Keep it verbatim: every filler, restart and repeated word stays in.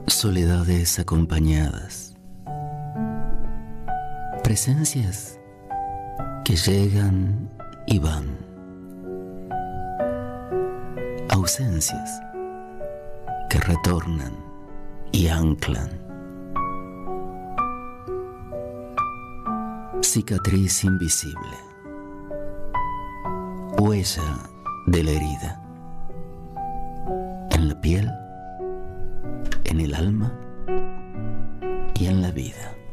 Soledades acompañadas, presencias que llegan y van, ausencias que retornan y anclan, cicatriz invisible, huella de la herida, en la piel, en el alma y en la vida.